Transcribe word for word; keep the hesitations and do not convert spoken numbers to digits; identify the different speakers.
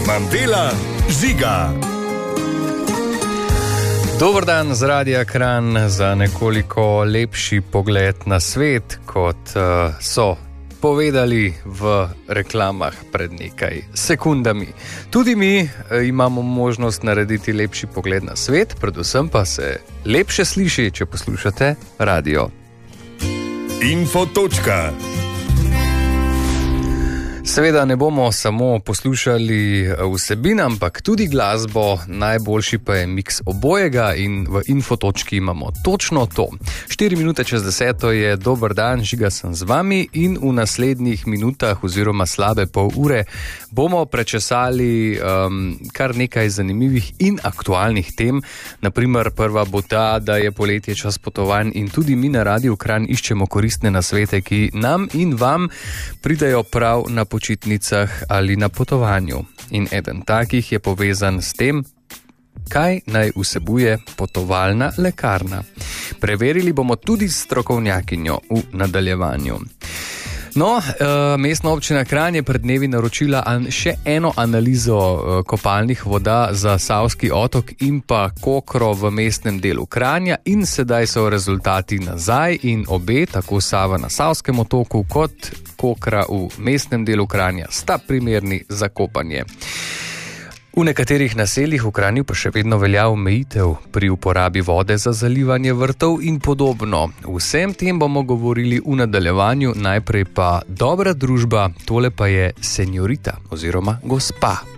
Speaker 1: Mandela, Žiga.
Speaker 2: Dober dan z Radia Kranj za nekoliko lepši pogled na svet, kot uh, so povedali v reklamah pred nekaj sekundami. Tudi mi uh, imamo možnost narediti lepši pogled na svet, predvsem pa se lepše sliši, če poslušate radio.
Speaker 1: Info točka.
Speaker 2: Seveda ne bomo samo poslušali vsebin, ampak tudi glasbo, najboljši pa je miks obojega in v infotočki imamo točno to. štiri minute čez deseto je dober dan, Žiga sem z vami in v naslednjih minutah oziroma slabe pol ure bomo prečesali um, kar nekaj zanimivih in aktualnih tem. Naprimer, prva bo ta, da je poletje čas potovanj in tudi mi na Radiu Kranj iščemo koristne nasvete, ki nam in vam pridajo prav na počitnicah ali na potovanju. In eden takih je povezan s tem, kaj naj vsebuje potovalna lekarna. Preverili bomo tudi strokovnjakinjo v nadaljevanju. No, mestna občina Kranj je pred dnevi naročila še eno analizo kopalnih voda za Savski otok in pa Kokro v mestnem delu Kranja in sedaj so rezultati nazaj in obe, tako Sava na Savskem otoku kot Kokra v mestnem delu Kranja, sta primerni za kopanje. V nekaterih naseljih v Kranju pa še vedno velja omejitev pri uporabi vode za zalivanje vrtov in podobno. Vsem tem bomo govorili v nadaljevanju, najprej pa dobra družba, tole pa je senjorita oziroma gospa.